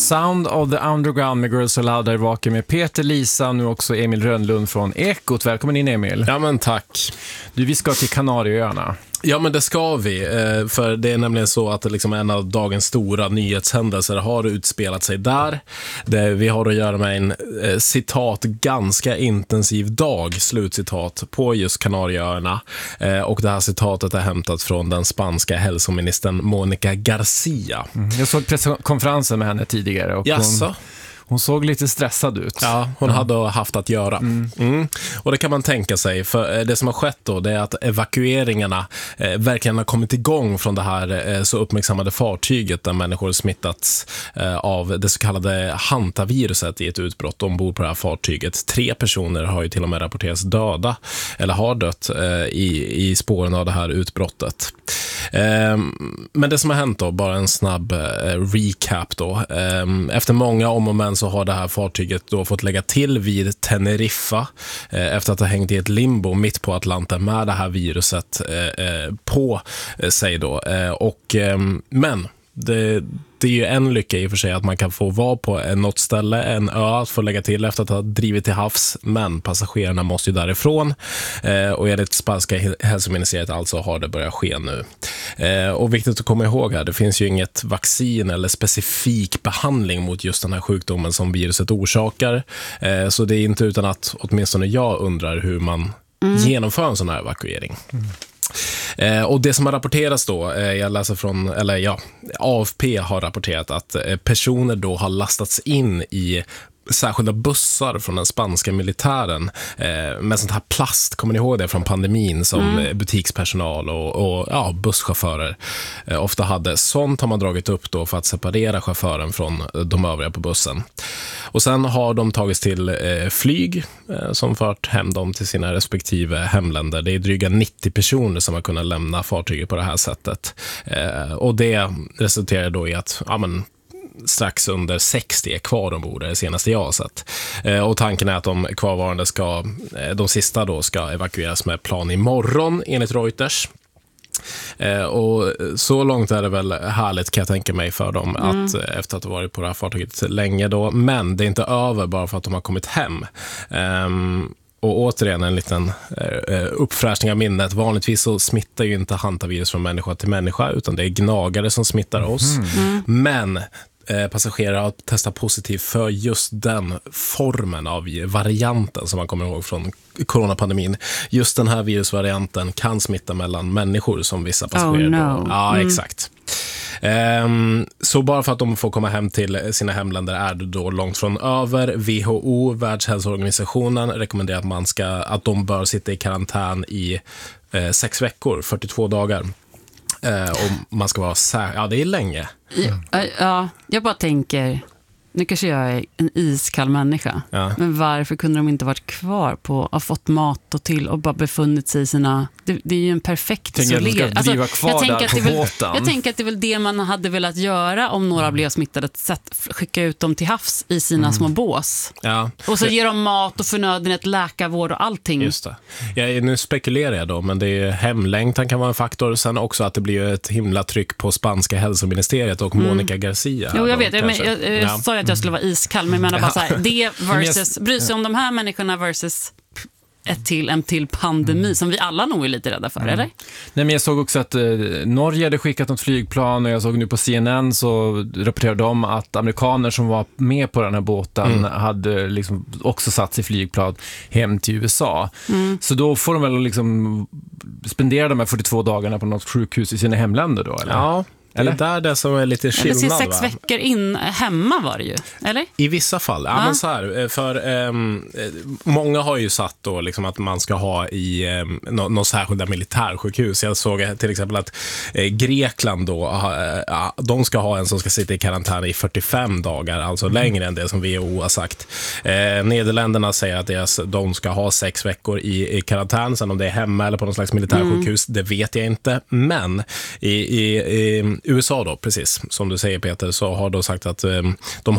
Sound of the Underground med Girls Aloud där vaken med Peter, Lisa och nu också Emil Rönnlund från Ekot. Välkommen in, Emil. Ja, men tack. Du, vi ska till Kanarieöarna. Ja, men det ska vi, för det är nämligen så att liksom en av dagens stora nyhetshändelser har utspelat sig där. Vi har att göra med en citat ganska intensiv dag, slutcitat, på just Kanarieöarna. Och det här citatet är hämtat från den spanska hälsoministern Mónica García. Jag såg presskonferensen med henne tidigare och hon såg lite stressad ut. Ja, hon hade haft att göra. Och det kan man tänka sig, för det som har skett då, det är att evakueringarna verkligen har kommit igång från det här så uppmärksammade fartyget där människor smittats av det så kallade hantaviruset i ett utbrott ombord på det här fartyget. 3 personer har ju till och med rapporterats döda eller har dött i spåren av det här utbrottet. Men det som har hänt då, bara en snabb recap då. Efter många om och men så har det här fartyget då fått lägga till vid Teneriffa efter att ha hängt i ett limbo mitt på Atlanten med det här viruset på sig då. Men det är ju en lycka i och för sig att man kan få vara på något ställe, en ö, att få lägga till efter att ha drivit till havs, men passagerarna måste ju därifrån och enligt spanska hälsoministeriet alltså har det börjat ske nu. Och viktigt att komma ihåg här, det finns ju inget vaccin eller specifik behandling mot just den här sjukdomen som viruset orsakar, så det är inte utan att åtminstone jag undrar hur man genomför en sån här evakuering. Och det som har rapporterats då, jag läser från, AFP har rapporterat att personer då har lastats in i särskilda bussar från den spanska militären med sånt här plast, kommer ni ihåg det från pandemin, som butikspersonal och busschaufförer ofta hade. Sånt har man dragit upp då för att separera chauffören från de övriga på bussen. Och sen har de tagits till flyg som fört hem dem till sina respektive hemländer. Det är dryga 90 personer som har kunnat lämna fartyget på det här sättet. Och det resulterar då i att strax under 60 är kvar ombord, det senaste jag har sett. Och tanken är att de kvarvarande de sista då ska evakueras med plan imorgon enligt Reuters. Och så långt är det väl härligt, kan jag tänka mig, för dem att efter att ha varit på det här fartyget länge då, men det är inte över bara för att de har kommit hem. Och återigen en liten uppfräschning av minnet. Vanligtvis så smittar ju inte hantavirus från människa till människa, utan det är gnagare som smittar oss. Men passagerare har testat positivt för just den formen av varianten som man kommer ihåg från coronapandemin. Just den här virusvarianten kan smitta mellan människor, som vissa passagerare. Ja, exakt. Så bara för att de får komma hem till sina hemländer är det då långt från över. WHO, Världshälsoorganisationen, rekommenderar att de bör sitta i karantän i 6 veckor, 42 dagar. Och man ska vara ja, det är länge. Ja, jag bara tänker, nu kanske jag är en iskall människa, men varför kunde de inte varit kvar på och fått mat och till och bara befunnit sig i sina... Det är ju en perfekt isolering. Jag tänker att det är väl det man hade velat göra om några blev smittade, skicka ut dem till havs i sina små bås. Ja. Och så ger de mat och förnödenhet, läkarvård och allting. Just det. Nu spekulerar jag då, men det är hemlängtan kan vara en faktor. Sen också att det blir ett himla tryck på spanska hälsoministeriet och Mónica García. Jo, jag vet. Jag sa att jag skulle vara iskall, men jag menar bara så här, det versus bry sig om de här människorna versus en till pandemi som vi alla nog är lite rädda för, eller? Nej, men jag såg också att Norge hade skickat något flygplan, och jag såg nu på CNN så rapporterade de att amerikaner som var med på den här båten hade liksom också satt sig flygplan hem till USA. Så då får de väl liksom spendera de här 42 dagarna på något sjukhus i sina hemländer då, eller? Ja. Eller? Det är det som är lite skillnad. Eller 6 veckor in hemma var det ju, eller? I vissa fall, ja. Men så här, för många har ju satt då liksom att man ska ha i någon särskilda militärsjukhus. Jag såg till exempel att Grekland då, de ska ha en som ska sitta i karantän i 45 dagar, alltså längre än det som WHO har sagt. Nederländerna säger att de ska ha 6 veckor i karantän, sen om det är hemma eller på någon slags militärsjukhus, det vet jag inte. Men i USA då, precis som du säger Peter, så har de sagt att de